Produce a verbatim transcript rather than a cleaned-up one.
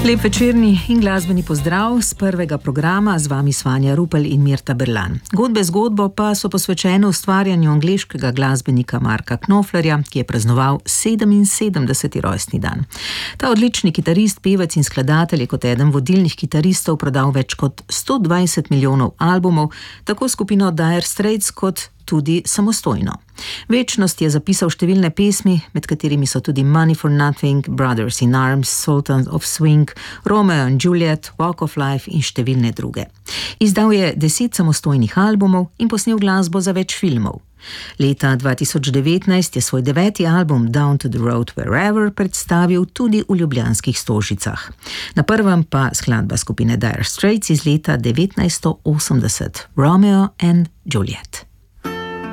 Lep večerni in glasbeni pozdrav z prvega programa, z vami Svanja Rupel in Mirta Berlan. Godbe zgodbo pa so posvečene ustvarjanju angleškega glasbenika Marka Knopflerja, ki je praznoval sedeminsedemdeseti rojstni dan. Ta odlični kitarist, pevec in skladatelj je kot eden vodilnih kitaristov prodal več kot sto dvajset milijonov albumov, tako skupino Dire Straits kot tudi samostojno. Večnost je zapisal številne pesmi, med katerimi so tudi Money for Nothing, Brothers in Arms, Sultan of Swing, Romeo and Juliet, Walk of Life in številne druge. Izdal je deset samostojnih albumov in posnel glasbo za več filmov. Leta dva tisoč devetnajst je svoj deveti album Down to the Road Wherever predstavil tudi v ljubljanskih Stožicah. Na prvem pa skladba skupine Dire Straits iz leta devetnajststo osemdeset, Romeo and Juliet.